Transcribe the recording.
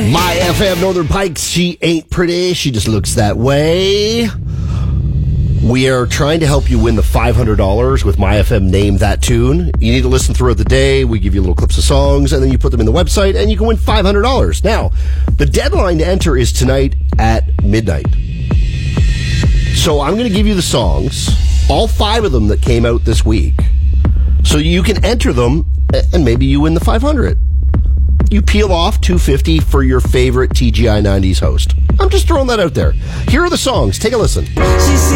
My FM Northern Pikes, she ain't pretty, she just looks that way. We are trying to help you win the $500 with My FM Name That Tune. You need to listen throughout the day. We give you little clips of songs, and then you put them in the website, and you can win $500. Now, the deadline to enter is tonight at midnight. So I'm going to give you the songs, all 5 of them that came out this week, so you can enter them, and maybe you win the $500. You peel off $250 for your favorite TGI 90s host. I'm just throwing that out there. Here are the songs. Take a listen.